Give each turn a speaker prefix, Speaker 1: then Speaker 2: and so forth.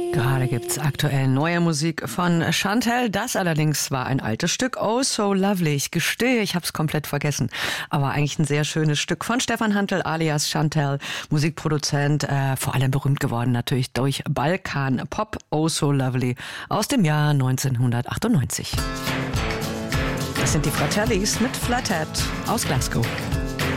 Speaker 1: Gerade gibt's aktuell neue Musik von Chantel. Das allerdings war ein altes Stück. Oh, so lovely. Ich gestehe, ich hab's komplett vergessen. Aber eigentlich ein sehr schönes Stück von Stefan Hantl alias Chantel, Musikproduzent, vor allem berühmt geworden natürlich durch Balkan Pop. Oh, so lovely aus dem Jahr 1998. Das sind die Fratellis mit Flathead aus Glasgow.